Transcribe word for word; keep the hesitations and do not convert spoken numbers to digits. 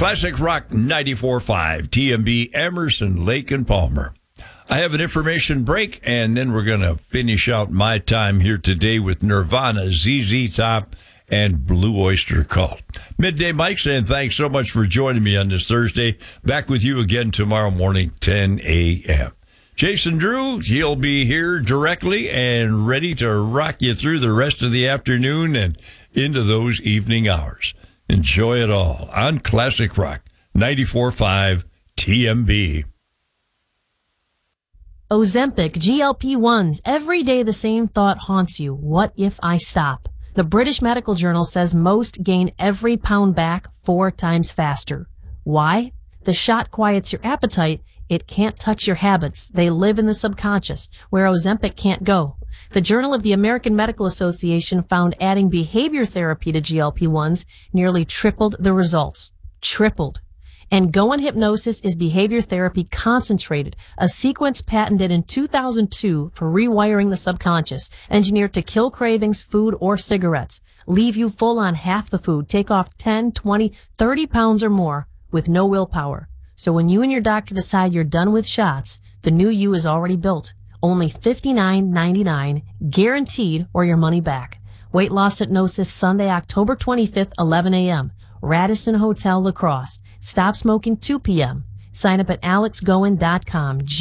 Classic Rock ninety-four point five, T M B, Emerson, Lake and Palmer. I have an information break, and then we're going to finish out my time here today with Nirvana, Z Z Top, and Blue Oyster Cult. Midday Mike saying thanks so much for joining me on this Thursday. Back with you again tomorrow morning, ten a.m. Jason Drew, he'll be here directly and ready to rock you through the rest of the afternoon and into those evening hours. Enjoy it all on Classic Rock ninety-four point five T M B. Ozempic, G L P ones. Every day the same thought haunts you. What if I stop? The British Medical Journal says most gain every pound back four times faster. Why? The shot quiets your appetite. It can't touch your habits. They live in the subconscious, where Ozempic can't go. The Journal of the American Medical Association found adding behavior therapy to G L P ones nearly tripled the results. Tripled. And Go in Hypnosis is behavior therapy concentrated, a sequence patented in two thousand two for rewiring the subconscious, engineered to kill cravings, food, or cigarettes, leave you full on half the food, take off ten, twenty, thirty pounds or more with no willpower. So when you and your doctor decide you're done with shots, the new you is already built. Only fifty-nine ninety-nine, guaranteed, or your money back. Weight Loss Hypnosis, Sunday, October twenty-fifth, eleven a.m. Radisson Hotel, La Crosse. Stop smoking two p.m. Sign up at alex goin dot com.